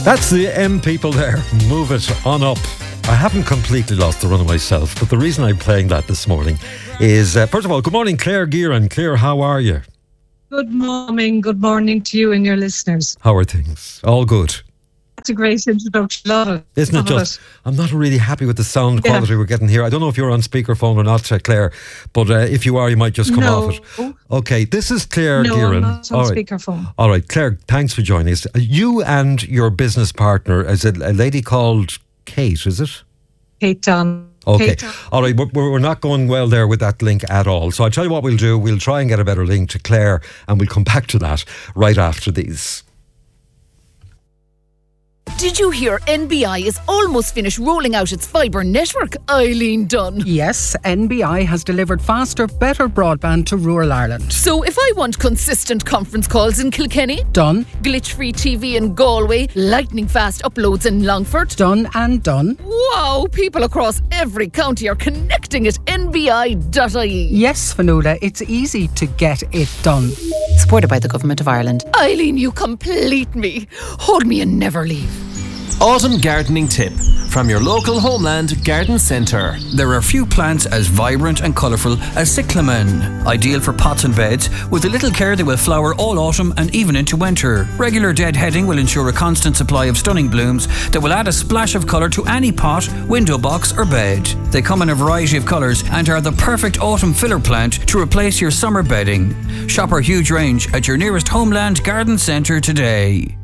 That's the M people there. Move it on up. I haven't completely lost the run of myself, but the reason I'm playing that this morning is, first of all, good morning, Claire Gearan. Claire, how are you? Good morning. Good morning to you and your listeners. How are things? All good? That's a great introduction. Love it. Isn't it just? I'm not really happy with the sound quality we're getting here. I don't know if you're on speakerphone or not, Claire, but if you are, you might just come off it. Okay, this is Claire Gearan. No, I'm not on speakerphone. All right, Claire, thanks for joining us. You and your business partner, is it a lady called Kate, is it? Kate Dunn. Okay. All right, we're not going well there with that link at all. So I'll tell you what we'll do. We'll try and get a better link to Claire and we'll come back to that right after these. Did you hear NBI is almost finished rolling out its fibre network? Eileen Dunn. Yes, NBI has delivered faster, better broadband to rural Ireland. So if I want consistent conference calls in Kilkenny, done. Glitch-free TV in Galway, lightning-fast uploads in Longford, done and done. Wow, people across every county are connecting at nbi.ie. Yes, Fionnuala, it's easy to get it done. Supported by the Government of Ireland. Eileen, you complete me. Hold me and never leave. Autumn gardening tip from your local Homeland Garden Centre. There are few plants as vibrant and colourful as cyclamen. Ideal for pots and beds. With a little care they will flower all autumn and even into winter. Regular deadheading will ensure a constant supply of stunning blooms that will add a splash of colour to any pot, window box or bed. They come in a variety of colours and are the perfect autumn filler plant to replace your summer bedding. Shop our huge range at your nearest Homeland Garden Centre today.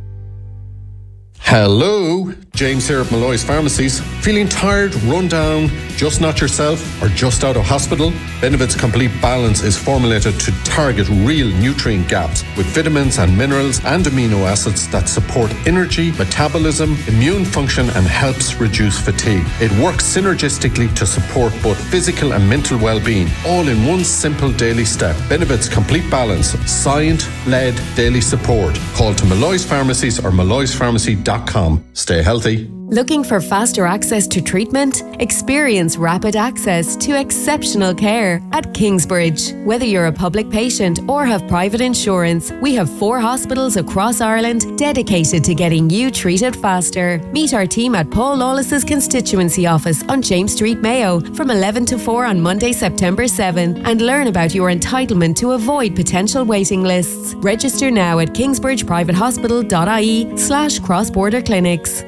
Hello, James here at Malloy's Pharmacies. Feeling tired, run down, just not yourself, or just out of hospital? Benefit's Complete Balance is formulated to target real nutrient gaps with vitamins and minerals and amino acids that support energy, metabolism, immune function and helps reduce fatigue. It works synergistically to support both physical and mental well-being, all in one simple daily step. Benefit's Complete Balance, science-led daily support. Call to Malloy's Pharmacies or malloyspharmacy.com. Stay healthy. Looking for faster access to treatment? Experience rapid access to exceptional care at Kingsbridge. Whether you're a public patient or have private insurance, we have 4 hospitals across Ireland dedicated to getting you treated faster. Meet our team at Paul Lawless's constituency office on James Street, Mayo from 11 to 4 on Monday, September 7 and learn about your entitlement to avoid potential waiting lists. Register now at kingsbridgeprivatehospital.ie/cross-border clinics.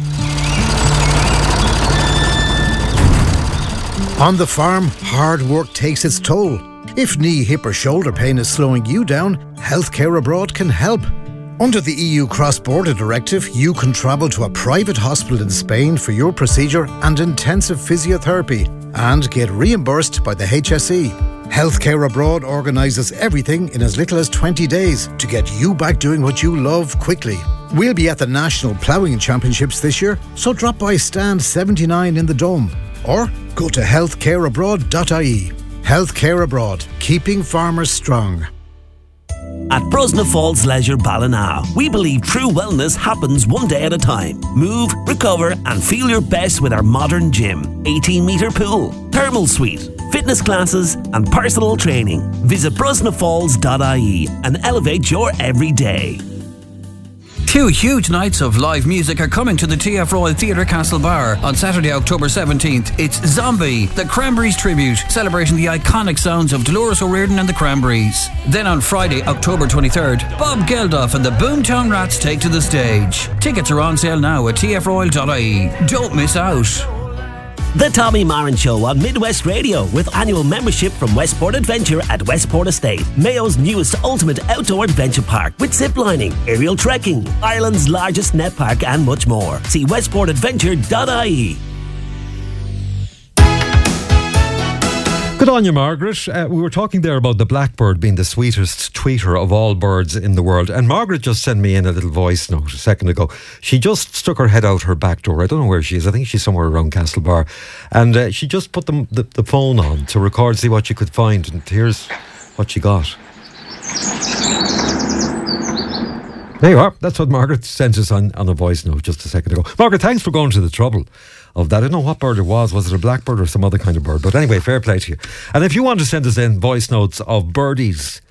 On the farm, hard work takes its toll. If knee, hip or shoulder pain is slowing you down, Healthcare Abroad can help. Under the EU Cross-Border Directive, you can travel to a private hospital in Spain for your procedure and intensive physiotherapy and get reimbursed by the HSE. Healthcare Abroad organises everything in as little as 20 days to get you back doing what you love quickly. We'll be at the National Ploughing Championships this year, so drop by stand 79 in the Dome or go to healthcareabroad.ie. Healthcare Abroad, keeping farmers strong. At Brosna Falls Leisure Ballina, we believe true wellness happens one day at a time. Move, recover and feel your best with our modern gym, 18-metre pool, thermal suite, fitness classes and personal training. Visit brosnafalls.ie and elevate your everyday. 2 huge nights of live music are coming to the TF Royal Theatre Castlebar on Saturday, October 17th. It's Zombie, the Cranberries tribute, celebrating the iconic sounds of Dolores O'Riordan and the Cranberries. Then on Friday, October 23rd, Bob Geldof and the Boomtown Rats take to the stage. Tickets are on sale now at tfroyal.ie. Don't miss out. The Tommy Marin Show on Midwest Radio with annual membership from Westport Adventure at Westport Estate, Mayo's newest ultimate outdoor adventure park with ziplining, aerial trekking, Ireland's largest net park and much more. See westportadventure.ie. Good on you, Margaret. We were talking there about the blackbird being the sweetest tweeter of all birds in the world. And Margaret just sent me in a little voice note a second ago. She just stuck her head out her back door. I don't know where she is. I think she's somewhere around Castlebar. And she just put the phone on to record, see what she could find. And here's what she got. There you are. That's what Margaret sent us on a voice note just a second ago. Margaret, thanks for going to the trouble of that. I don't know what bird it was. Was it a blackbird or some other kind of bird? But anyway, fair play to you. And if you want to send us in voice notes of birdies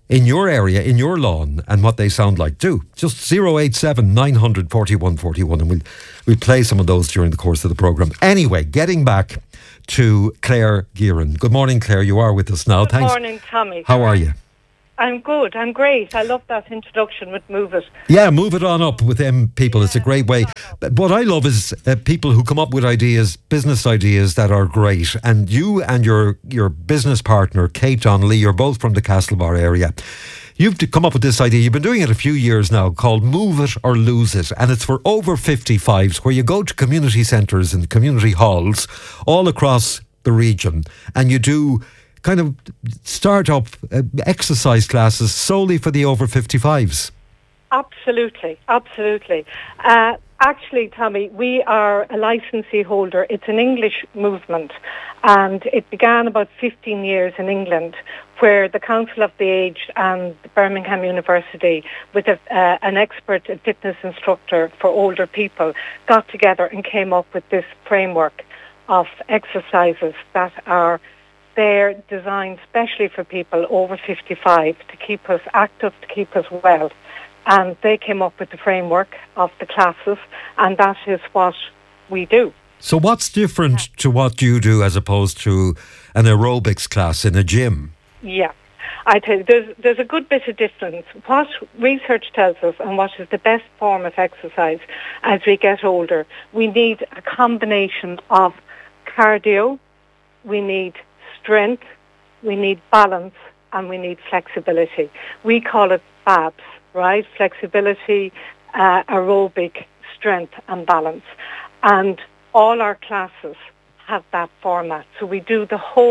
in your area, in your lawn, and what they sound like. Do just 087 900 41 41, and we'll play some of those during the course of the programme. Anyway, getting back to Claire Gearan. Good morning, Claire. You are with us now. Good morning, Tommy. How are you? I'm good. I'm great. I love that introduction with Move It. Yeah, move it on up with them people. It's a great way. But what I love is people who come up with ideas, business ideas that are great. And you and your business partner, Kate Donnelly, you're both from the Castlebar area. You've come up with this idea. You've been doing it a few years now, called Move It or Lose It. And it's for over 55s, where you go to community centres and community halls all across the region, and you do kind of start up exercise classes solely for the over 55s. Absolutely. Actually, Tommy, we are a licensee holder. It's an English movement, and it began about 15 years in England, where the Council of the Aged and Birmingham University, with an expert fitness instructor for older people, got together and came up with this framework of exercises that are they're designed specially for people over 55 to keep us active, to keep us well. And they came up with the framework of the classes, and that is what we do. So what's different to what you do as opposed to an aerobics class in a gym? Yeah, I tell you, there's a good bit of difference. What research tells us, and what is the best form of exercise as we get older, we need a combination of cardio, we need strength, we need balance, and we need flexibility. We call it FABS, right? Flexibility, aerobic, strength, and balance. And all our classes have that format. So we cover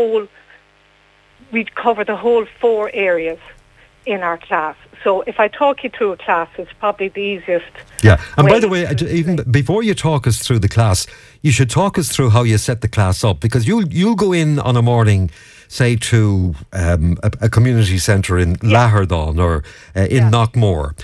the whole 4 areas in our class. So if I talk you through a class, it's probably the easiest. Yeah, and by the way, even before you talk us through the class, you should talk us through how you set the class up, because you'll go in on a morning, say to a community centre in Laherdon or in Knockmore,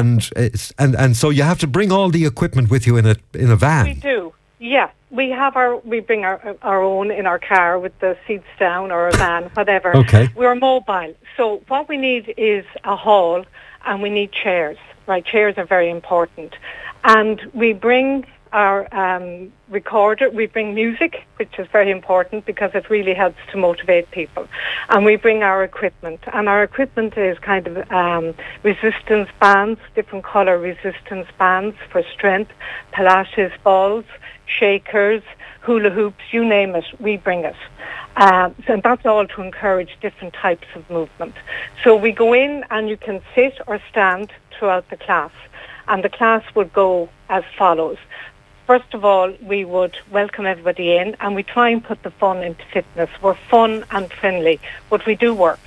and so you have to bring all the equipment with you in a van. We do, yeah. We bring our own in our car with the seats down, or a van, whatever. Okay. We're mobile. So what we need is a hall, and we need chairs, right? Chairs are very important. And we bring our recorder, we bring music, which is very important because it really helps to motivate people. And we bring our equipment. And our equipment is kind of resistance bands, different colour resistance bands for strength, Pilates balls, shakers, hula hoops, you name it, we bring it. So that's all to encourage different types of movement. So we go in and you can sit or stand throughout the class. And the class would go as follows. First of all, we would welcome everybody in, and we try and put the fun into fitness. We're fun and friendly, but we do work.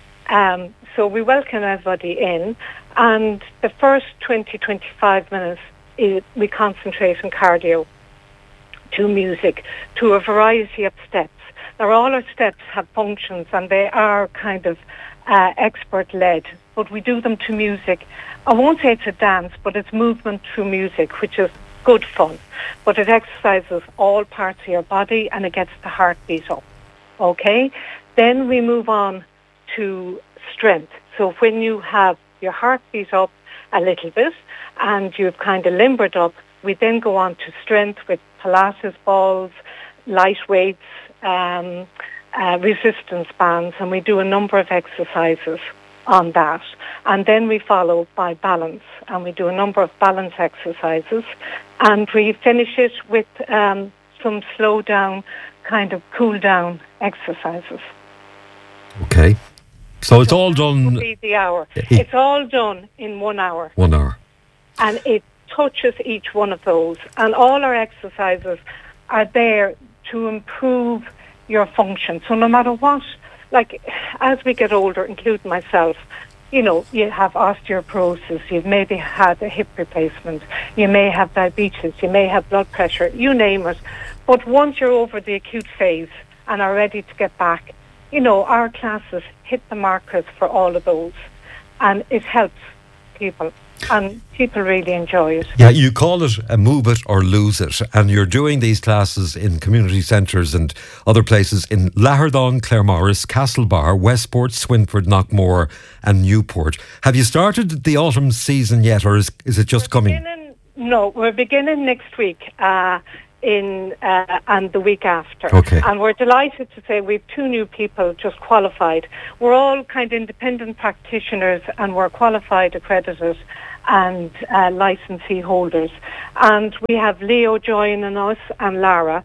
So we welcome everybody in, and the first 20-25 minutes we concentrate on cardio, to music, to a variety of steps. Now, all our steps have functions, and they are kind of expert-led, but we do them to music. I won't say it's a dance, but it's movement through music, which is good fun. But it exercises all parts of your body, and it gets the heartbeat up. Okay? Then we move on to strength. So when you have your heartbeat up a little bit, and you've kind of limbered up, we then go on to strength with Pilates balls, light weights, resistance bands, and we do a number of exercises on that. And then we follow by balance, and we do a number of balance exercises, and we finish it with some slow down, kind of cool down exercises. Okay. So it's all done... That would be the hour. It's all done in 1 hour. 1 hour. And it touches each one of those. And all our exercises are there to improve your function. So no matter what, like as we get older, including myself, you know, you have osteoporosis, you've maybe had a hip replacement, you may have diabetes, you may have blood pressure, you name it. But once you're over the acute phase and are ready to get back, you know, our classes hit the markers for all of those. And it helps people. and people really enjoy it. Yeah, you call it a move it or lose it, and you're doing these classes in community centres and other places in Laherdon, Claremorris, Castlebar, Westport, Swinford, Knockmore and Newport. Have you started the autumn season yet, or is it just coming? No, we're beginning next week and the week after. Okay. And we're delighted to say we've 2 new people just qualified. We're all kind of independent practitioners and we're qualified, accredited and licensee holders. And we have Leo joining us and Laura.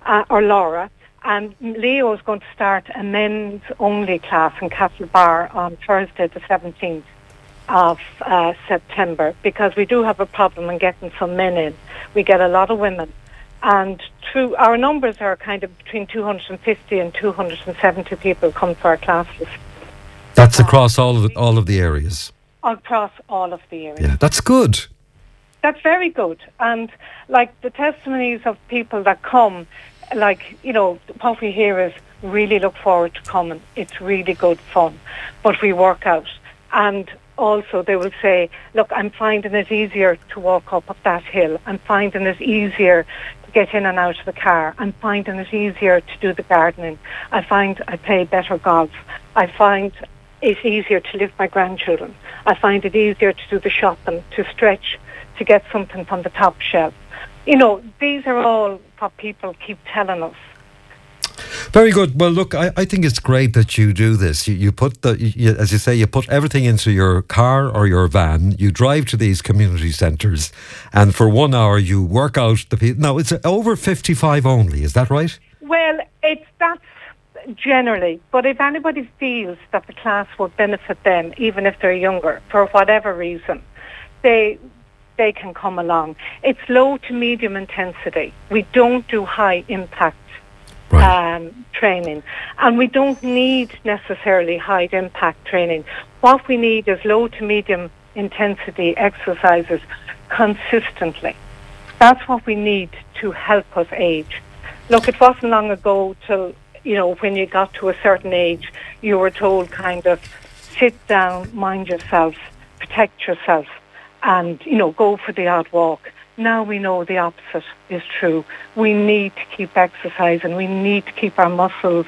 And Leo is going to start a men's only class in Castlebar on Thursday the 17th. Of September, because we do have a problem in getting some men in. We get a lot of women, and our numbers are kind of between 250 and 270 people come to our classes. That's across all of the areas. Across all of the areas. Yeah, that's good. That's very good, and like the testimonies of people that come, like what we hear is really look forward to coming. It's really good fun, but we work out and. Also, they will say, look, I'm finding it easier to walk up that hill. I'm finding it easier to get in and out of the car. I'm finding it easier to do the gardening. I find I play better golf. I find it easier to lift my grandchildren. I find it easier to do the shopping, to stretch, to get something from the top shelf. These are all what people keep telling us. Very good. Well, look, I think it's great that you do this. You put as you say, you put everything into your car or your van. You drive to these community centres, and for 1 hour you work out the people. Now, it's over 55 only. Is that right? Well, that's generally. But if anybody feels that the class would benefit them, even if they're younger, for whatever reason, they can come along. It's low to medium intensity. We don't do high impact. Training, and we don't need necessarily high impact training. What we need is low to medium intensity exercises consistently. That's what we need to help us age. Look, it wasn't long ago till when you got to a certain age, you were told kind of sit down, mind yourself, protect yourself, and go for the odd walk. Now we know the opposite is true. We need to keep exercising. We need to keep our muscles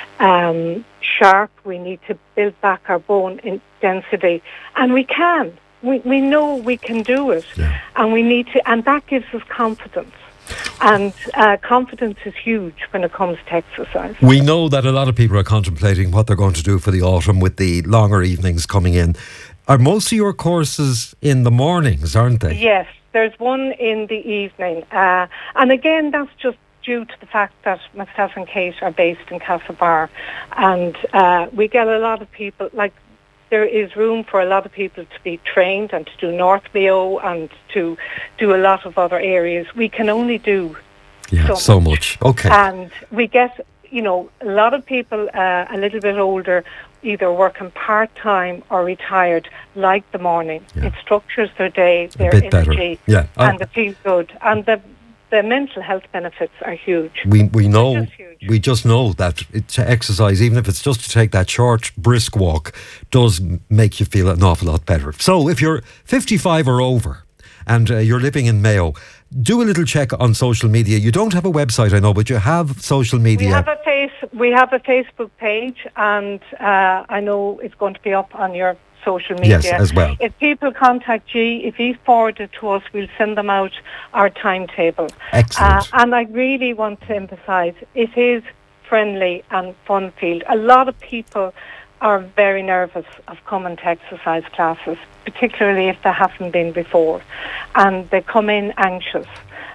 sharp. We need to build back our bone density. And we can. We know we can do it. Yeah. And we need to, and that gives us confidence. And confidence is huge when it comes to exercise. We know that a lot of people are contemplating what they're going to do for the autumn with the longer evenings coming in. Are most of your courses in the mornings, aren't they? Yes. There's one in the evening. And again, that's just due to the fact that myself and Kate are based in Castlebar. And we get a lot of people, there is room for a lot of people to be trained and to do North Mayo and to do a lot of other areas. We can only do so much. Okay. And we get, a lot of people a little bit older, either working part-time or retired, like the morning. Yeah. It structures their day, their energy, and they feel good. And the mental health benefits are huge. We know, we just know that to exercise, even if it's just to take that short, brisk walk, does make you feel an awful lot better. So if you're 55 or over and you're living in Mayo, do a little check on social media. You don't have a website, I know, but you have social media. We have a Facebook page, and I know it's going to be up on your social media. Yes, as well. If people contact G, if he forward it to us, we'll send them out our timetable. Excellent. And I really want to emphasise, it is friendly and fun-filled. A lot of people are very nervous of coming to exercise classes, particularly if they haven't been before. And they come in anxious,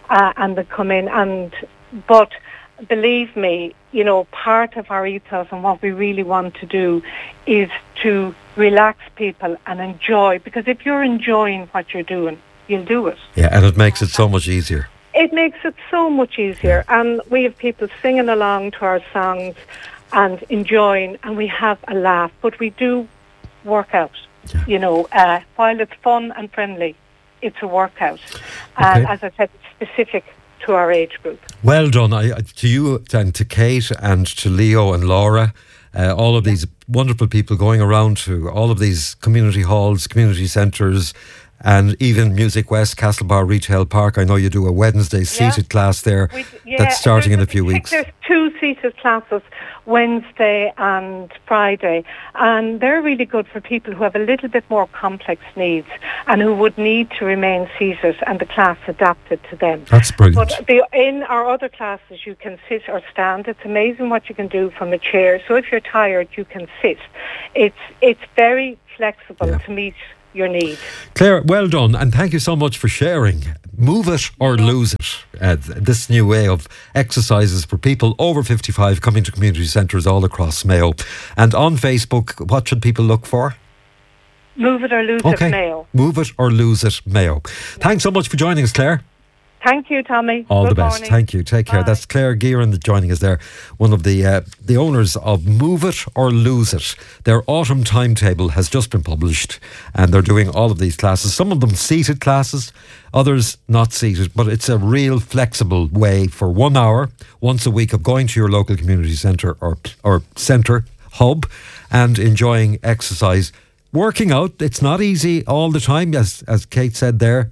but believe me, part of our ethos and what we really want to do is to relax people and enjoy, because if you're enjoying what you're doing, you'll do it. Yeah, and it makes it so much easier. It makes it so much easier. Yeah. And we have people singing along to our songs and enjoying, and we have a laugh, but we do work out. Yeah. While it's fun and friendly, it's a workout. And as I said, it's specific to our age group. Well done. To you and to Kate and to Leo and Laura, all of these wonderful people going around to all of these community halls, community centres, and even Music West, Castlebar Retail Park. I know you do a Wednesday seated class there that's starting in a few weeks. There's 2 seated classes, Wednesday and Friday, and they're really good for people who have a little bit more complex needs and who would need to remain seated, and the class adapted to them. That's brilliant. But in our other classes, you can sit or stand. It's amazing what you can do from a chair. So if you're tired, you can sit. It's very flexible to meet your need. Claire, well done, and thank you so much for sharing. Move it or lose it. This new way of exercises for people over 55 coming to community centres all across Mayo. And on Facebook, what should people look for? Move it or lose it, Mayo. Move it or lose it, Mayo. Thanks so much for joining us, Claire. Thank you, Tommy. All Good the best. morning. Thank you. Take care. That's Claire Gearan joining us there, one of the owners of Move It or Lose It. Their autumn timetable has just been published, and they're doing all of these classes. Some of them seated classes, others not seated, but it's a real flexible way for 1 hour once a week of going to your local community centre or centre hub and enjoying exercise. Working out, it's not easy all the time, as Kate said there.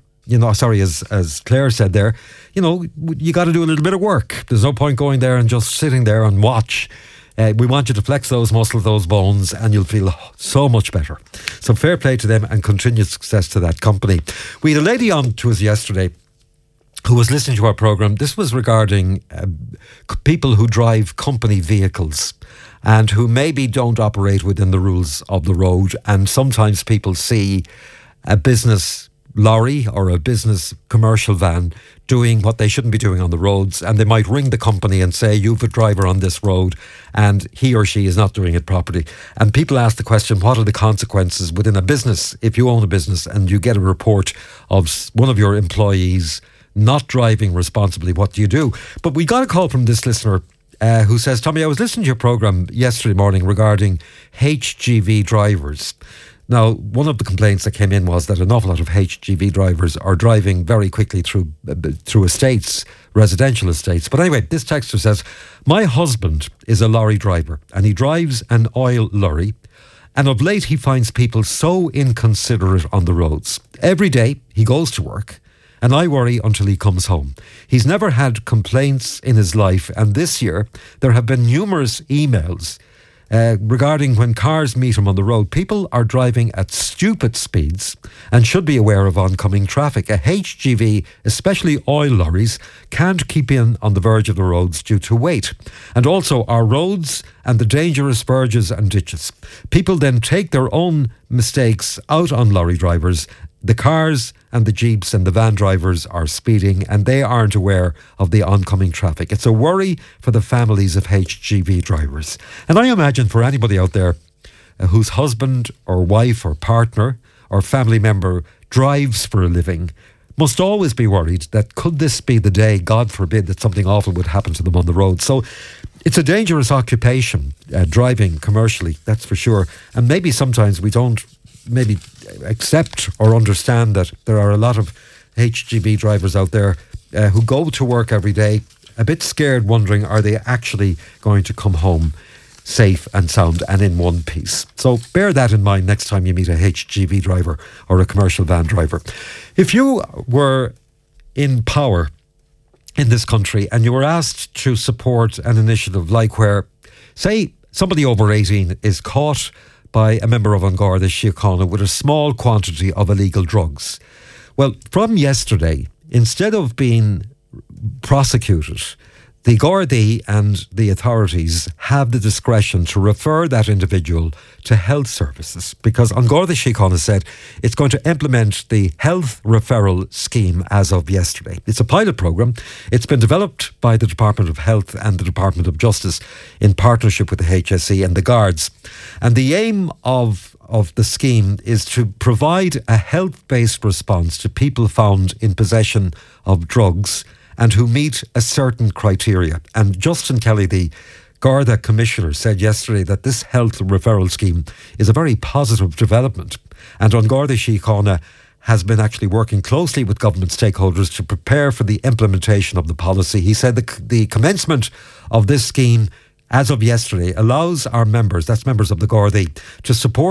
As Claire said there, you got to do a little bit of work. There's no point going there and just sitting there and watch. We want you to flex those muscles, those bones, and you'll feel so much better. So fair play to them and continued success to that company. We had a lady on to us yesterday who was listening to our programme. This was regarding people who drive company vehicles and who maybe don't operate within the rules of the road. And sometimes people see a business lorry or a business commercial van doing what they shouldn't be doing on the roads, and they might ring the company and say, you've a driver on this road and he or she is not doing it properly. And people ask the question, what are the consequences within a business if you own a business and you get a report of one of your employees not driving responsibly? What do you do? But we got a call from this listener who says, Tommy, I was listening to your programme yesterday morning regarding HGV drivers. Now, one of the complaints that came in was that an awful lot of HGV drivers are driving very quickly through estates, residential estates. But anyway, this texter says, my husband is a lorry driver and he drives an oil lorry. And of late, he finds people so inconsiderate on the roads. Every day he goes to work and I worry until he comes home. He's never had complaints in his life. And this year, there have been numerous emails regarding when cars meet him on the road. People are driving at stupid speeds and should be aware of oncoming traffic. A HGV, especially oil lorries, can't keep in on the verge of the roads due to weight. And also our roads and the dangerous verges and ditches. People then take their own mistakes out on lorry drivers. The cars and the jeeps and the van drivers are speeding and they aren't aware of the oncoming traffic. It's a worry for the families of HGV drivers. And I imagine for anybody out there whose husband or wife or partner or family member drives for a living must always be worried that could this be the day, God forbid, that something awful would happen to them on the road. So it's a dangerous occupation, driving commercially, that's for sure. And maybe sometimes we don't maybe accept or understand that there are a lot of HGV drivers out there who go to work every day a bit scared, wondering are they actually going to come home safe and sound and in one piece. So bear that in mind next time you meet a HGV driver or a commercial van driver. If you were in power in this country and you were asked to support an initiative like where, say, somebody over 18 is caught by a member of An Garda Síochána with a small quantity of illegal drugs. Well, from yesterday, instead of being prosecuted, the Gardaí and the authorities have the discretion to refer that individual to health services, because An Garda Síochána said it's going to implement the health referral scheme as of yesterday. It's a pilot programme. It's been developed by the Department of Health and the Department of Justice in partnership with the HSE and the Guards. And the aim of the scheme is to provide a health-based response to people found in possession of drugs and who meet a certain criteria. And Justin Kelly, the Garda Commissioner, said yesterday that this health referral scheme is a very positive development. And An Garda Síochána has been actually working closely with government stakeholders to prepare for the implementation of the policy. He said the commencement of this scheme, as of yesterday, allows our members, that's members of the Gardaí, to support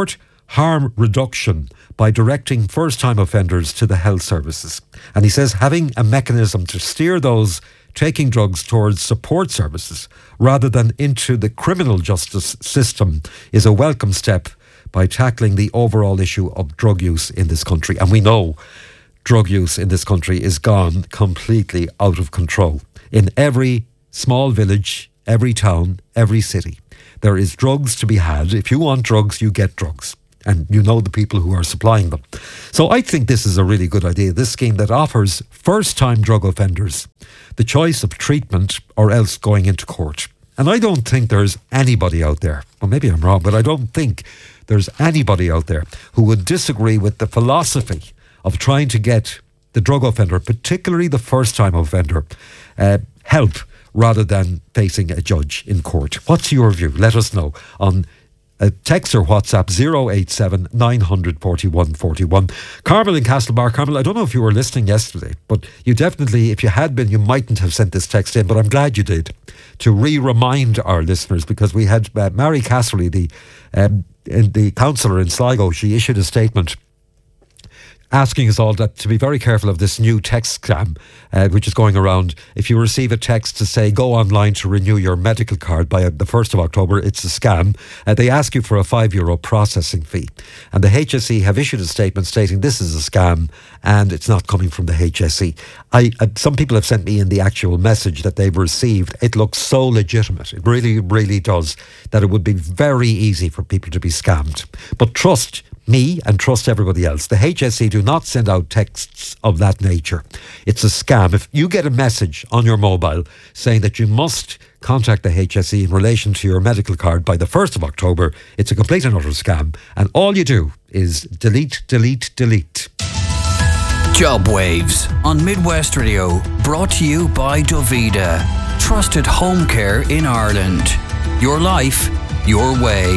harm reduction by directing first-time offenders to the health services. And he says having a mechanism to steer those taking drugs towards support services rather than into the criminal justice system is a welcome step by tackling the overall issue of drug use in this country. And we know drug use in this country is gone completely out of control. In every small village, every town, every city, there is drugs to be had. If you want drugs, you get drugs. And you know the people who are supplying them. So I think this is a really good idea, this scheme that offers first-time drug offenders the choice of treatment or else going into court. And I don't think there's anybody out there, well maybe I'm wrong, but I don't think there's anybody out there who would disagree with the philosophy of trying to get the drug offender, particularly the first-time offender, help rather than facing a judge in court. What's your view? Let us know on text or WhatsApp 087 941 41. Carmel in Castlebar. Carmel, I don't know if you were listening yesterday, but you definitely, if you had been, you mightn't have sent this text in, but I'm glad you did, to remind our listeners, because we had Mary Casserly, the councillor in Sligo. She issued a statement asking us all to be very careful of this new text scam, which is going around. If you receive a text to say, go online to renew your medical card by the 1st of October, it's a scam. They ask you for a €5 processing fee. And the HSE have issued a statement stating this is a scam and it's not coming from the HSE. Some people have sent me in the actual message that they've received. It looks so legitimate. It really, really does, that it would be very easy for people to be scammed. But trust me and trust everybody else. The HSE do not send out texts of that nature. It's a scam. If you get a message on your mobile saying that you must contact the HSE in relation to your medical card by the 1st of October, it's a complete and utter scam. And all you do is delete, delete, delete. Job Waves on Midwest Radio, brought to you by Dovida. Trusted home care in Ireland. Your life, your way.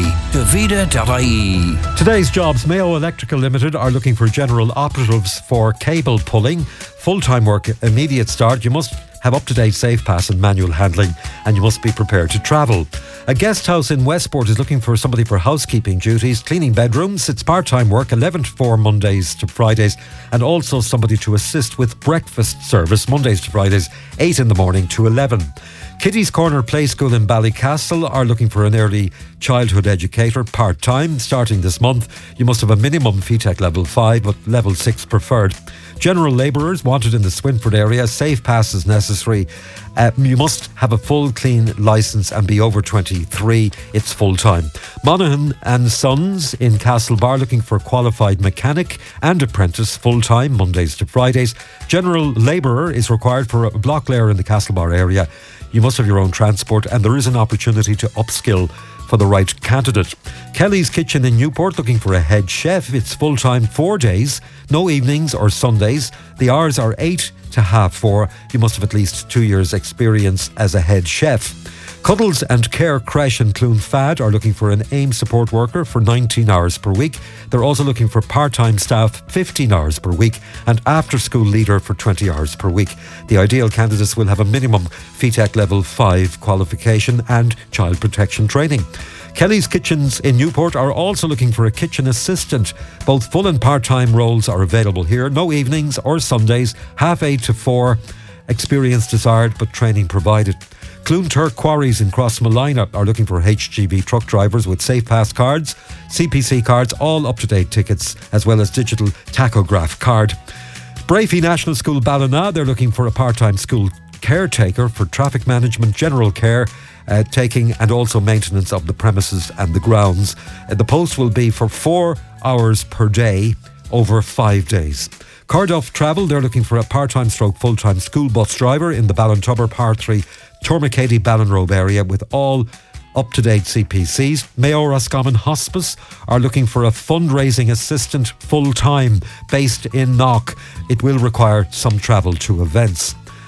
Davida.ie. Today's jobs. Mayo Electrical Limited are looking for general operatives for cable pulling. Full-time work, immediate start. You must have up-to-date safe pass and manual handling, and you must be prepared to travel. A guest house in Westport is looking for somebody for housekeeping duties, cleaning bedrooms. It's part-time work, 11 to 4 Mondays to Fridays, and also somebody to assist with breakfast service, Mondays to Fridays, 8 in the morning to 11. Kitty's Corner Play School in Ballycastle are looking for an early childhood educator, part-time, starting this month. You must have a minimum FETEC level 5, but level 6 preferred. General labourers wanted in the Swinford area. Safe pass is necessary. You must have a full clean licence and be over 23. It's full-time. Monaghan and Sons in Castlebar looking for a qualified mechanic and apprentice, full-time, Mondays to Fridays. General labourer is required for a block layer in the Castlebar area. You must have your own transport, and there is an opportunity to upskill for the right candidate. Kelly's Kitchen in Newport looking for a head chef. It's full-time, 4 days, no evenings or Sundays. The hours are 8 to 4:30. You must have at least 2 years experience as a head chef. Cuddles and Care Creche in Clonfad are looking for an AIM support worker for 19 hours per week. They're also looking for part-time staff, 15 hours per week, and after-school leader for 20 hours per week. The ideal candidates will have a minimum FETEC level 5 qualification and child protection training. Kelly's Kitchens in Newport are also looking for a kitchen assistant. Both full and part-time roles are available here. No evenings or Sundays, 8:30 to 4. Experience desired, but training provided. Cloonturk Quarries in Crossmolina are looking for HGV truck drivers with Safe Pass cards, CPC cards, all up-to-date tickets, as well as digital tachograph card. Brafey National School Ballina, they're looking for a part-time school caretaker for traffic management, general care, taking and also maintenance of the premises and the grounds. The post will be for 4 hours per day over 5 days. Carduff Travel, they're looking for a part-time stroke full-time school bus driver in the Ballintubber Part 3 Tormacady Ballinrobe area with all up-to-date CPCs. Mayo Roscommon Hospice are looking for a fundraising assistant full-time based in Knock. It will require some travel to events.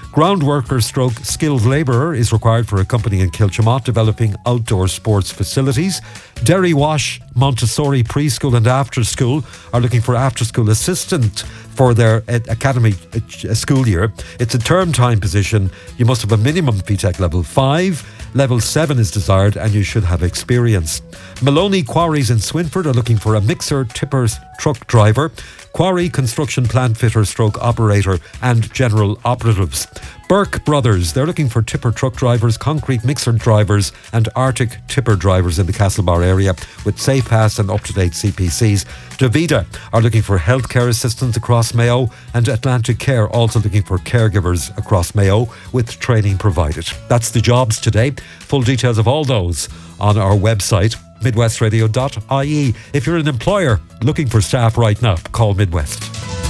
Ground worker stroke skilled labourer is required for a company in Kilchimott developing outdoor sports facilities. Derry Wash Montessori Preschool and After School are looking for after school assistant for their academy school year. It's a term time position. You must have a minimum BTEC level 5. Level 7 is desired and you should have experience. Maloney Quarries in Swinford are looking for a mixer tipper truck driver, quarry construction plant fitter stroke operator and general operatives. Burke Brothers, they're looking for tipper truck drivers, concrete mixer drivers and Arctic tipper drivers in the Castlebar area with safe pass and up-to-date CPCs. Davida are looking for healthcare assistants across Mayo, and Atlantic Care also looking for caregivers across Mayo with training provided. That's the jobs today. Full details of all those on our website, midwestradio.ie. If you're an employer looking for staff right now, call Midwest.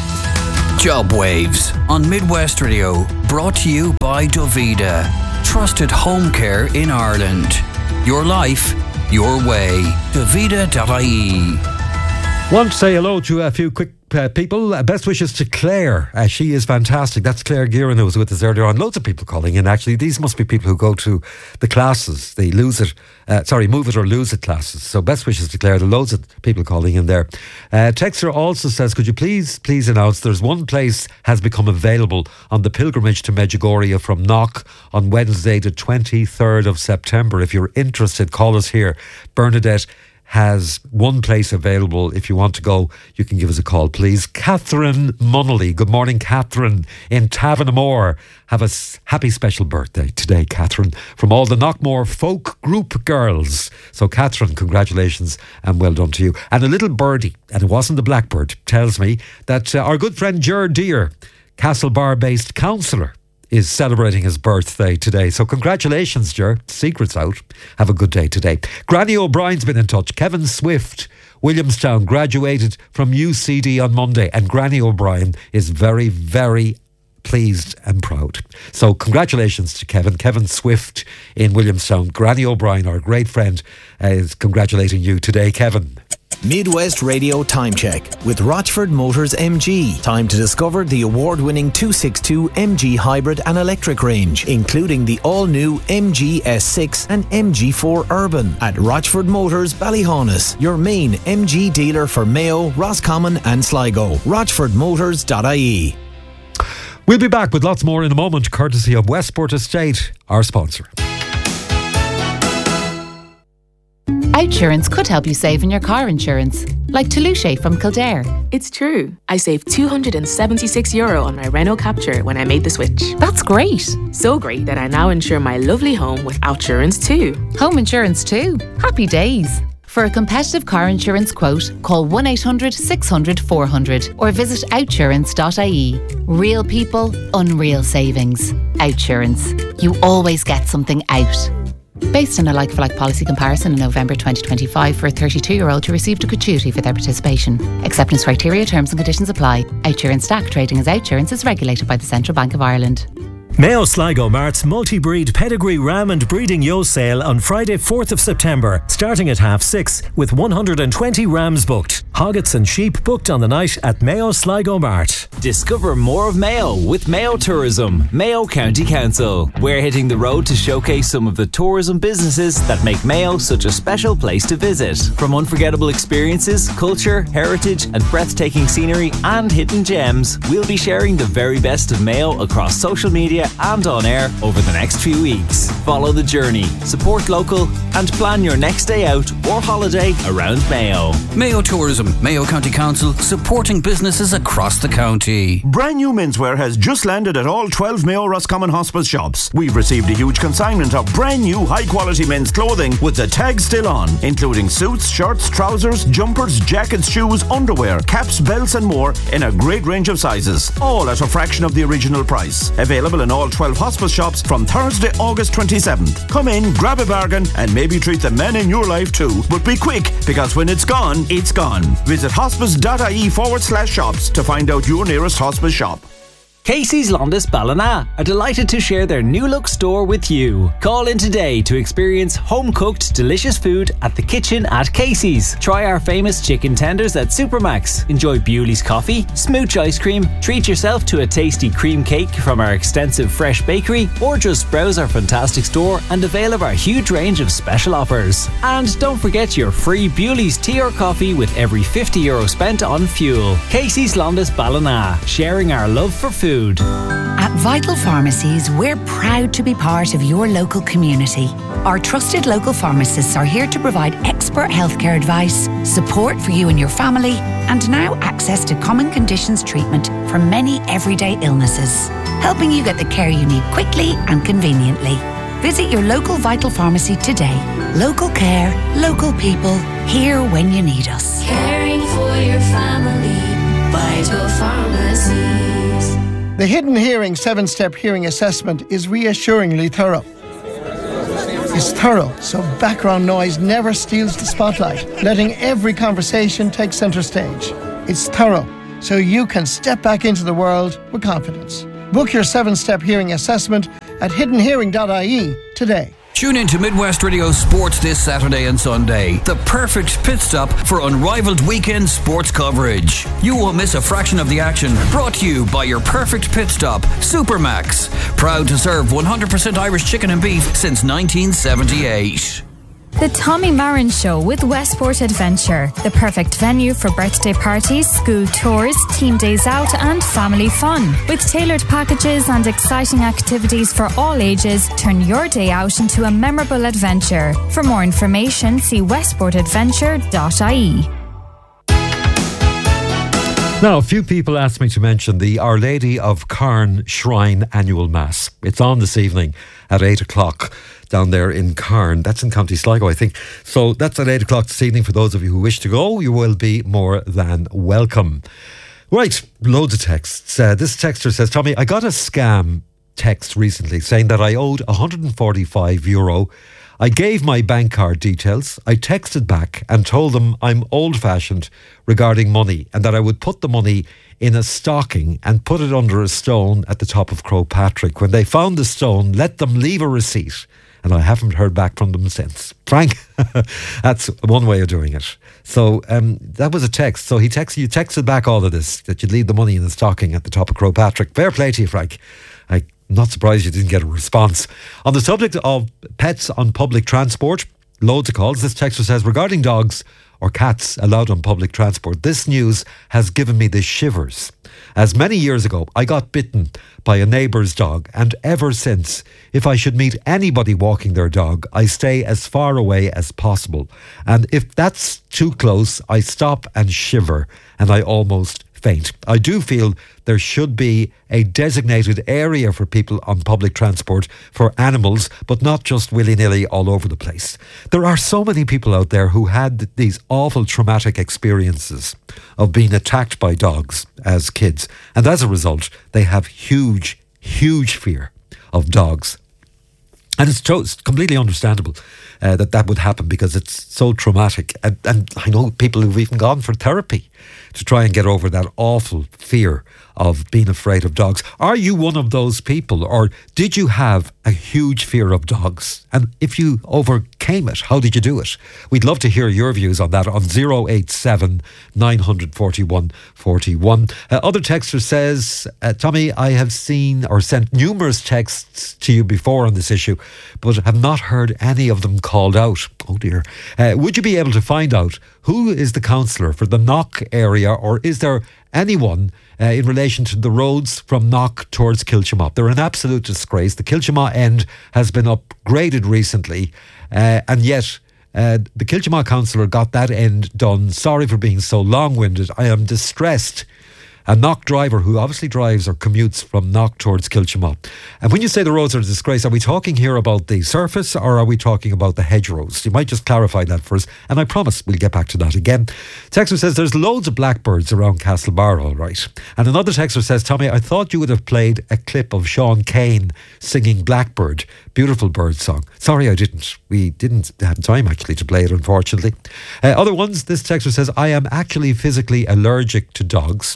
Job Waves on Midwest Radio, brought to you by Davida. Trusted home care in Ireland. Your life, your way. Davida.ie. Want to say hello to a few quick people. Best wishes to Claire. She is fantastic. That's Claire Gearan, who was with us earlier on. Loads of people calling in, actually. These must be people who go to the classes. They Move It or Lose It classes. So best wishes to Claire. There are loads of people calling in there. Texter also says, could you please announce there's one place has become available on the pilgrimage to Medjugorje from Knock on Wednesday the 23rd of September. If you're interested, call us here. Bernadette has one place available. If you want to go, you can give us a call, please. Catherine Munnelly. Good morning, Catherine, in Tavanamore. Have a happy special birthday today, Catherine, from all the Knockmore folk group girls. So, Catherine, congratulations and well done to you. And a little birdie, and it wasn't the blackbird, tells me that our good friend Ger Deere, Castlebar-based councillor, is celebrating his birthday today. So congratulations, Ger. Secret's out. Have a good day today. Granny O'Brien's been in touch. Kevin Swift, Williamstown, graduated from UCD on Monday, and Granny O'Brien is very, very pleased and proud. So congratulations to Kevin Swift in Williamstown. Granny O'Brien, our great friend, is congratulating you today, Kevin. Midwest Radio Time Check with Rochford Motors MG. Time to discover the award-winning 262 MG hybrid and electric range, including the all-new MG S6 and MG4 Urban at Rochford Motors Ballyhaunis, your main MG dealer for Mayo, Roscommon and Sligo. RochfordMotors.ie. We'll be back with lots more in a moment, courtesy of Westport Estate, our sponsor. Outsurance could help you save in your car insurance, like Toulouse from Kildare. It's true. I saved €276 on my Renault Capture when I made the switch. That's great. So great that I now insure my lovely home with Outsurance too. Home insurance too. Happy days. For a competitive car insurance quote, call 1-800-600-400 or visit outsurance.ie. Real people, unreal savings. Outsurance. You always get something out. Based on a like-for-like policy comparison in November 2025 for a 32-year-old who received a gratuity for their participation. Acceptance criteria, terms and conditions apply. Outsurance Stack trading as Outsurance is regulated by the Central Bank of Ireland. Mayo Sligo Mart's multi-breed pedigree ram and breeding ewe sale on Friday 4th of September, starting at 6:30 with 120 rams booked. Hoggets and sheep booked on the night at Mayo Sligo Mart. Discover more of Mayo with Mayo Tourism, Mayo County Council. We're hitting the road to showcase some of the tourism businesses that make Mayo such a special place to visit. From unforgettable experiences, culture, heritage and breathtaking scenery and hidden gems, we'll be sharing the very best of Mayo across social media and on air over the next few weeks. Follow the journey, support local and plan your next day out or holiday around Mayo. Mayo Tourism, Mayo County Council, supporting businesses across the county. Brand new menswear has just landed at all 12 Mayo Roscommon Hospice shops. We've received a huge consignment of brand new high quality men's clothing with the tag still on, including suits, shirts, trousers, jumpers, jackets, shoes, underwear, caps, belts and more in a great range of sizes, all at a fraction of the original price. Available in all 12 hospice shops from Thursday, August 27th. Come in, grab a bargain and maybe treat the men in your life too. But be quick, because when it's gone, it's gone. Visit hospice.ie/shops to find out your nearest hospice shop. Casey's Londis Ballina are delighted to share their new look store with you. Call in today to experience home-cooked delicious food at the kitchen at Casey's. Try our famous chicken tenders at Supermax. Enjoy Bewley's coffee, smooch ice cream, treat yourself to a tasty cream cake from our extensive fresh bakery, or just browse our fantastic store and avail of our huge range of special offers. And don't forget your free Bewley's tea or coffee with every €50 spent on fuel. Casey's Londis Ballina, sharing our love for food. At Vital Pharmacies, we're proud to be part of your local community. Our trusted local pharmacists are here to provide expert healthcare advice, support for you and your family, and now access to common conditions treatment for many everyday illnesses, helping you get the care you need quickly and conveniently. Visit your local Vital Pharmacy today. Local care, local people, here when you need us. Caring for your family, Vital Pharmacies. The Hidden Hearing 7-Step Hearing Assessment is reassuringly thorough. It's thorough, so background noise never steals the spotlight, letting every conversation take centre stage. It's thorough, so you can step back into the world with confidence. Book your 7-Step Hearing Assessment at hiddenhearing.ie today. Tune in to Midwest Radio Sports this Saturday and Sunday. The perfect pit stop for unrivaled weekend sports coverage. You won't miss a fraction of the action. Brought to you by your perfect pit stop, Supermax. Proud to serve 100% Irish chicken and beef since 1978. The Tommy Marin Show with Westport Adventure, the perfect venue for birthday parties, school tours, team days out and family fun. With tailored packages and exciting activities for all ages, turn your day out into a memorable adventure. For more information, see westportadventure.ie. Now, a few people asked me to mention the Our Lady of Carn Shrine Annual Mass. It's on this evening at 8 o'clock down there in Carn. That's in County Sligo, I think. So that's at 8 o'clock this evening. For those of you who wish to go, you will be more than welcome. Right, loads of texts. This texter says, Tommy, I got a scam text recently saying that I owed €145. I gave my bank card details. I texted back and told them I'm old-fashioned regarding money and that I would put the money in a stocking and put it under a stone at the top of Croagh Patrick. When they found the stone, let them leave a receipt. And I haven't heard back from them since. Frank, that's one way of doing it. So that was a text. So you texted back all of this, that you'd leave the money in the stocking at the top of Croagh Patrick. Fair play to you, Frank. I'm not surprised you didn't get a response. On the subject of pets on public transport, loads of calls. This texter says, regarding dogs or cats allowed on public transport, this news has given me the shivers. As many years ago, I got bitten by a neighbour's dog, and ever since, if I should meet anybody walking their dog, I stay as far away as possible. And if that's too close, I stop and shiver, and I almost faint. I do feel there should be a designated area for people on public transport for animals, but not just willy-nilly all over the place. There are so many people out there who had these awful traumatic experiences of being attacked by dogs as kids, and as a result they have huge fear of dogs. And it's completely understandable that would happen because it's so traumatic. And I know people who've even gone for therapy to try and get over that awful fear of being afraid of dogs. Are you one of those people, or did you have a huge fear of dogs? And if you overcame it, how did you do it? We'd love to hear your views on that on 087 941 41. Other texter says, Tommy, I have seen or sent numerous texts to you before on this issue, but have not heard any of them called out. Oh dear. Would you be able to find out who is the councillor for the Knock area, or is there anyone in relation to the roads from Knock towards Kilchimop? They're an absolute disgrace. The Kilchimop end has been upgraded recently, and yet the Kilchimop councillor got that end done. Sorry for being so long-winded. I am distressed. A Knock driver who obviously drives or commutes from Knock towards Kilchimop. And when you say the roads are a disgrace, are we talking here about the surface or are we talking about the hedgerows? You might just clarify that for us, and I promise we'll get back to that again. Texter says there's loads of blackbirds around Castlebar, all right. And another texter says, Tommy, I thought you would have played a clip of Sean Kane singing Blackbird. Beautiful bird song. Sorry I didn't. We didn't have time actually to play it, unfortunately. Other ones, this texter says, I am actually physically allergic to dogs. So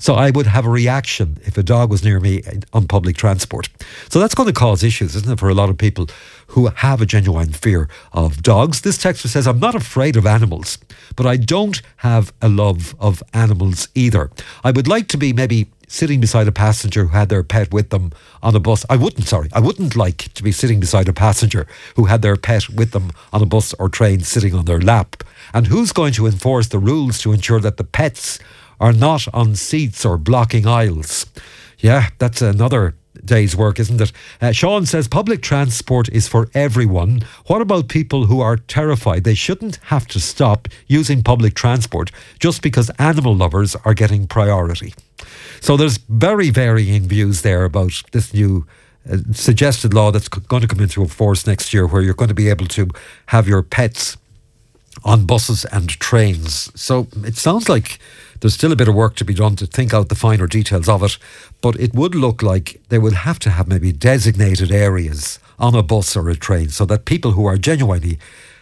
So I would have a reaction if a dog was near me on public transport. So that's going to cause issues, isn't it, for a lot of people who have a genuine fear of dogs. This texter says, I'm not afraid of animals, but I don't have a love of animals either. I would like to be maybe sitting beside a passenger who had their pet with them on a bus. I wouldn't like to be sitting beside a passenger who had their pet with them on a bus or train sitting on their lap. And who's going to enforce the rules to ensure that the pets are not on seats or blocking aisles? Yeah, that's another day's work, isn't it? Sean says public transport is for everyone. What about people who are terrified they shouldn't have to stop using public transport just because animal lovers are getting priority? So there's very varying views there about this new suggested law that's going to come into force next year, where you're going to be able to have your pets on buses and trains. So it sounds like there's still a bit of work to be done to think out the finer details of it, but it would look like they will have to have maybe designated areas on a bus or a train so that people who are genuinely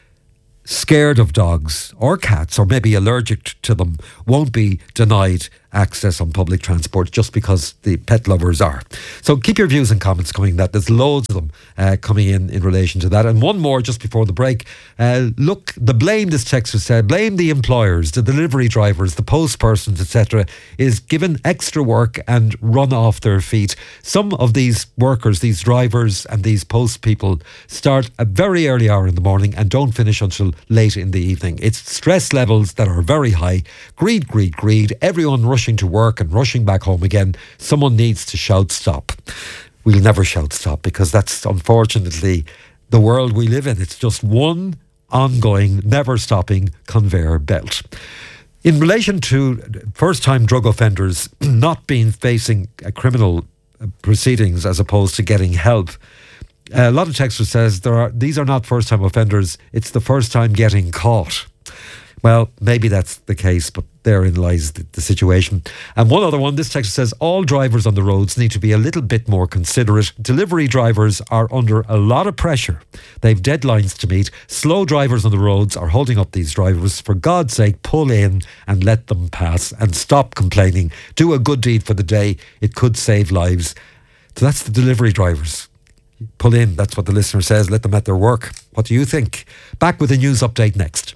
scared of dogs or cats or maybe allergic to them won't be denied access on public transport just because the pet lovers are. So keep your views and comments coming. That there's loads of them coming in relation to that. And one more just before the break. Look, the blame, this texter said, blame the employers, the delivery drivers, the post persons, etc., is given extra work and run off their feet. Some of these workers, these drivers and these post people start a very early hour in the morning and don't finish until late in the evening. It's stress levels that are very high. Greed. Everyone rushing to work and rushing back home again. Someone needs to shout stop. We'll never shout stop because that's unfortunately the world we live in. It's just one ongoing, never stopping conveyor belt. In relation to first-time drug offenders not being facing criminal proceedings as opposed to getting help, a lot of texters says these are not first-time offenders, it's the first time getting caught. Well, maybe that's the case, but therein lies the situation. And one other one, this texter says, all drivers on the roads need to be a little bit more considerate. Delivery drivers are under a lot of pressure. They've deadlines to meet. Slow drivers on the roads are holding up these drivers. For God's sake, pull in and let them pass and stop complaining. Do a good deed for the day. It could save lives. So that's the delivery drivers. Pull in, that's what the listener says. Let them at their work. What do you think? Back with a news update next.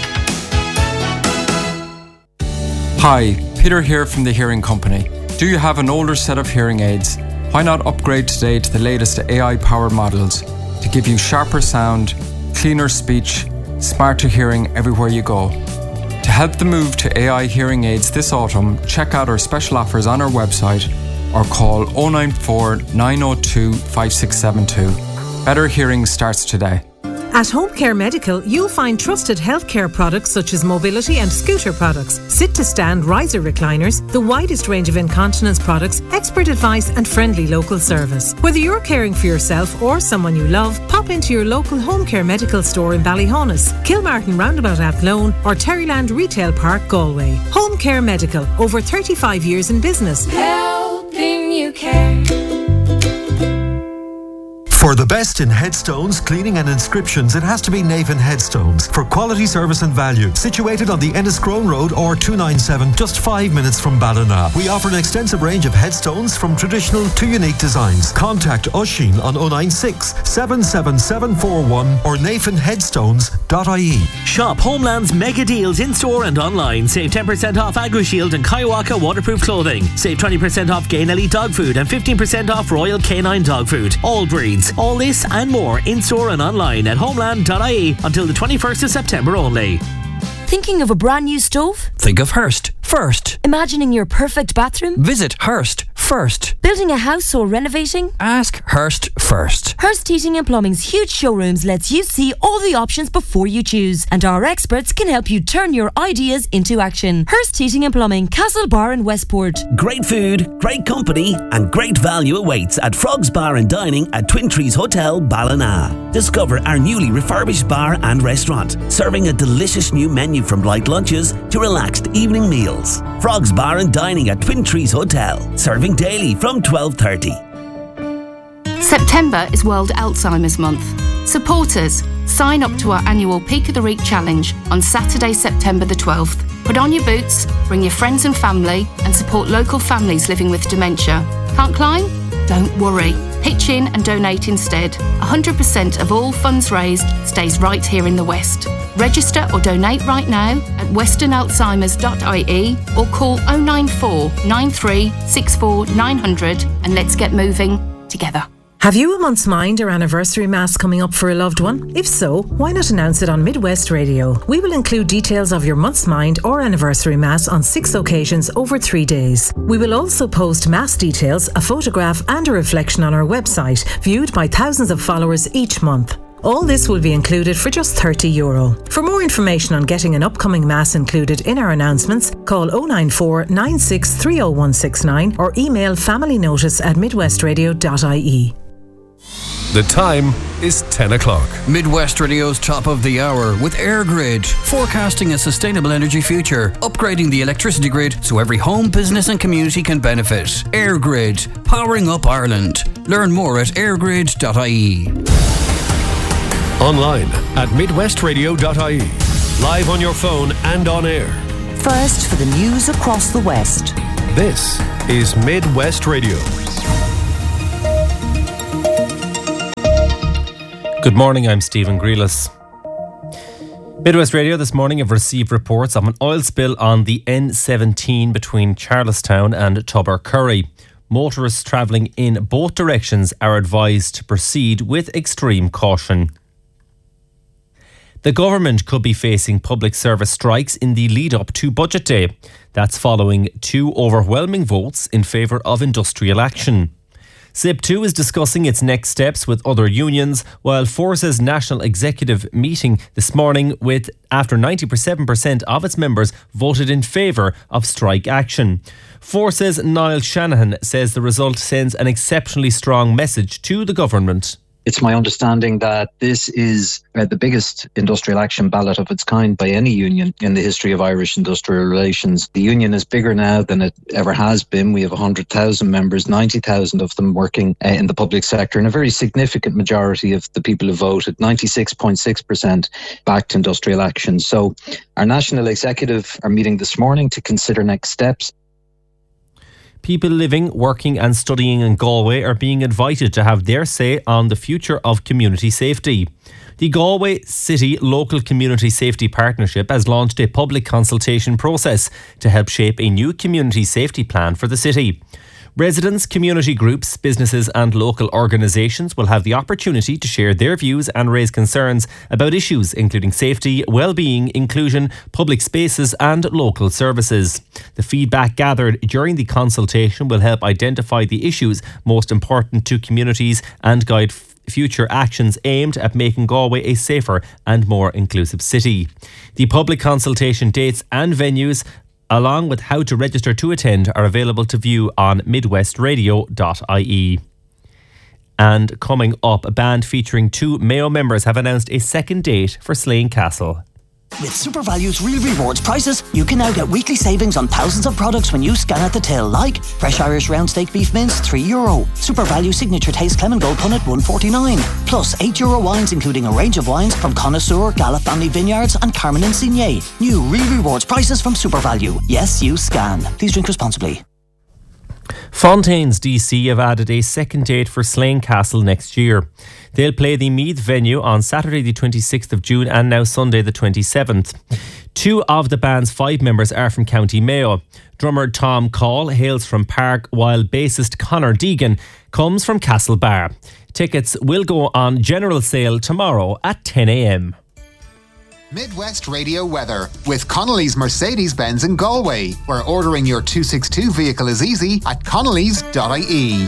Hi, Peter here from the Hearing Company. Do you have an older set of hearing aids? Why not upgrade today to the latest AI-powered models to give you sharper sound, cleaner speech, smarter hearing everywhere you go? To help the move to AI hearing aids this autumn, check out our special offers on our website or call 094 902 5672. Better hearing starts today. At Home Care Medical, you'll find trusted healthcare products such as mobility and scooter products, sit-to-stand riser recliners, the widest range of incontinence products, expert advice and friendly local service. Whether you're caring for yourself or someone you love, pop into your local Home Care Medical store in Ballyhonus, Kilmartin Roundabout Athlone or Terryland Retail Park, Galway. Home Care Medical, over 35 years in business. Helping you care. For the best in headstones, cleaning and inscriptions, it has to be Navan Headstones. For quality service and value. Situated on the Enniscrone Road or 297, just 5 minutes from Ballina. We offer an extensive range of headstones from traditional to unique designs. Contact Oisin on 096 77741 or navanheadstones.ie. Shop Homeland's mega deals in-store and online. Save 10% off AgriShield and Kaiwaka waterproof clothing. Save 20% off Gain Elite dog food and 15% off Royal Canine dog food. All breeds. All this and more in-store and online at homeland.ie until the 21st of September only. Thinking of a brand new stove? Think of Hearst first. Imagining your perfect bathroom? Visit Hearst first. Building a house or renovating? Ask Hearst first. Hearst Heating and Plumbing's huge showrooms lets you see all the options before you choose, and our experts can help you turn your ideas into action. Hearst Heating and Plumbing, Castlebar and Westport. Great food, great company and great value awaits at Frog's Bar and Dining at Twin Trees Hotel, Ballina. Discover our newly refurbished bar and restaurant, serving a delicious new menu from light lunches to relaxed evening meals. Frog's Bar and Dining at Twin Trees Hotel, serving daily from 12:30. September is World Alzheimer's Month. Support us. Sign up to our annual Peak of the Week challenge on Saturday, September the 12th. Put on your boots, bring your friends and family, and support local families living with dementia. Can't climb? Don't worry. Pitch in and donate instead. 100% of all funds raised stays right here in the West. Register or donate right now at westernalzheimers.ie or call 094 93 64 900 and let's get moving together. Have you a month's mind or anniversary mass coming up for a loved one? If so, why not announce it on Midwest Radio? We will include details of your month's mind or anniversary mass on 6 occasions over 3 days. We will also post mass details, a photograph and a reflection on our website, viewed by thousands of followers each month. All this will be included for just €30. For more information on getting an upcoming mass included in our announcements, call 094 96 30169 or email familynotice@midwestradio.ie. The time is 10 o'clock. Midwest Radio's top of the hour with AirGrid, forecasting a sustainable energy future, upgrading the electricity grid so every home, business and community can benefit. AirGrid, powering up Ireland. Learn more at airgrid.ie. Online at midwestradio.ie. Live on your phone and on air. First for the news across the West. This is Midwest Radio. Good morning, I'm Stephen Grealis. Midwest Radio this morning have received reports of an oil spill on the N17 between Charlestown and Tubbercurry. Motorists travelling in both directions are advised to proceed with extreme caution. The government could be facing public service strikes in the lead-up to Budget Day. That's following 2 overwhelming votes in favour of industrial action. SIP2 is discussing its next steps with other unions, while Force's national executive meeting this morning with after 97% of its members voted in favour of strike action. Force's Niall Shanahan says the result sends an exceptionally strong message to the government. It's my understanding that this is the biggest industrial action ballot of its kind by any union in the history of Irish industrial relations. The union is bigger now than it ever has been. We have 100,000 members, 90,000 of them working in the public sector, and a very significant majority of the people who voted, 96.6%, backed industrial action. So our national executive are meeting this morning to consider next steps. People living, working and studying in Galway are being invited to have their say on the future of community safety. The Galway City Local Community Safety Partnership has launched a public consultation process to help shape a new community safety plan for the city. Residents, community groups, businesses and local organisations will have the opportunity to share their views and raise concerns about issues including safety, well-being, inclusion, public spaces and local services. The feedback gathered during the consultation will help identify the issues most important to communities and guide future actions aimed at making Galway a safer and more inclusive city. The public consultation dates and venues along with how to register to attend are available to view on midwestradio.ie. And coming up, a band featuring 2 Mayo members have announced a second date for Slane Castle. With SuperValue's Real Rewards prices, you can now get weekly savings on thousands of products when you scan at the till, like fresh Irish round steak beef mince, €3. SuperValue Signature Taste Clement Gold Punnet, $1.49. Plus €8 wines, including a range of wines from Connoisseur, Gala Family Vineyards and Carmen & Signet. New Real Rewards prices from SuperValue. Yes, you scan. Please drink responsibly. Fontaines DC have added a second date for Slane Castle next year. They'll play the Meath venue on Saturday the 26th of June and now Sunday the 27th. 2 of the band's 5 members are from County Mayo. Drummer Tom Call hails from Park, while bassist Conor Deegan comes from Castlebar. Tickets will go on general sale tomorrow at 10 a.m. Midwest Radio weather with Connolly's Mercedes-Benz in Galway, where ordering your 262 vehicle is easy at connolly's.ie.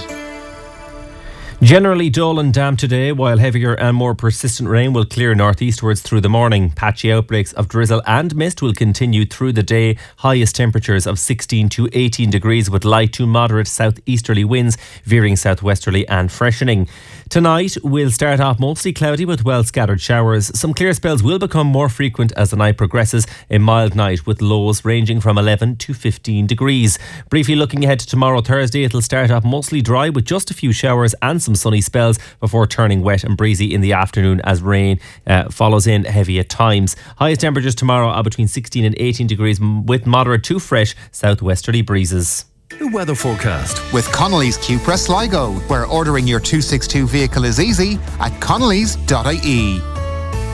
Generally dull and damp today, while heavier and more persistent rain will clear northeastwards through the morning. Patchy outbreaks of drizzle and mist will continue through the day. Highest temperatures of 16 to 18 degrees with light to moderate southeasterly winds, veering southwesterly and freshening. Tonight will start off mostly cloudy with well scattered showers. Some clear spells will become more frequent as the night progresses. A mild night with lows ranging from 11 to 15 degrees. Briefly looking ahead to tomorrow, Thursday, it'll start off mostly dry with just a few showers and some sunny spells before turning wet and breezy in the afternoon as rain follows in heavy at times. Highest temperatures tomorrow are between 16 and 18 degrees with moderate to fresh southwesterly breezes. The weather forecast with Connolly's Cupra Sligo, where ordering your 262 vehicle is easy at connellys.ie.